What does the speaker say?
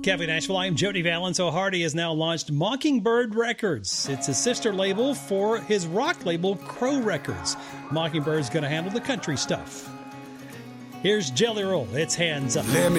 Cafe Nashville, I'm Jody Valens. Hardy has now launched Mockingbird Records. It's a sister label for his rock label, Crow Records. Mockingbird's going to handle the country stuff. Here's Jelly Roll. It's Hands Up.